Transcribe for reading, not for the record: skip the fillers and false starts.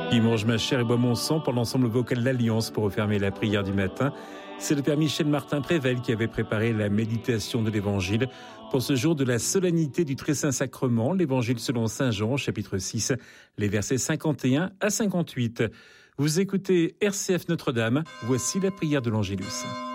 Qui mange ma chair et boit mon sang pour l'ensemble vocal de l'Alliance pour refermer la prière du matin. C'est le Père Michel Martin Prével qui avait préparé la méditation de l'Évangile pour ce jour de la solennité du Très Saint Sacrement, l'Évangile selon Saint Jean, chapitre 6, les versets 51 à 58. Vous écoutez RCF Notre-Dame, voici la prière de l'Angélus.